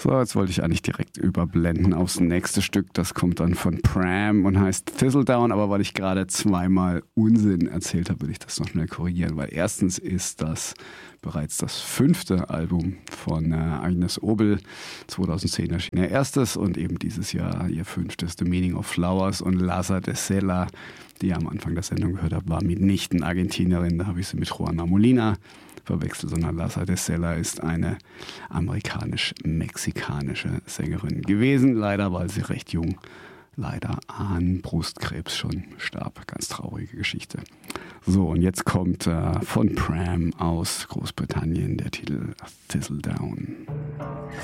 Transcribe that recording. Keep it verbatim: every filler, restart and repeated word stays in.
So, jetzt wollte ich eigentlich direkt überblenden aufs nächste Stück. Das kommt dann von Pram und heißt Thistledown. Aber weil ich gerade zweimal Unsinn erzählt habe, will ich das noch schnell korrigieren. Weil erstens ist das bereits das fünfte Album von äh, Agnes Obel. zweitausendzehn erschien ihr erstes und eben dieses Jahr ihr fünftes, The Meaning of Flowers. Und Lasa de Sela, die ihr am Anfang der Sendung gehört habt, war mitnichten Argentinierin. Da habe ich sie mit Juana Molina verwechselt, sondern Lasa de Sela ist eine amerikanisch-mexikanische Sängerin gewesen. Leider, weil sie recht jung leider an Brustkrebs schon starb. Ganz traurige Geschichte. So, und jetzt kommt äh, von Pram aus Großbritannien der Titel Thistledown.